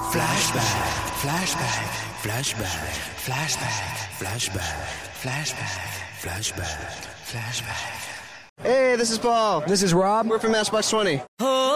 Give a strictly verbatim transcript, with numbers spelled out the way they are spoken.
Flashback, flashback, flashback, flashback, flashback, flashback, flashback, flashback. Hey, this is Paul. This is Rob. We're from Matchbox twenty. Oh.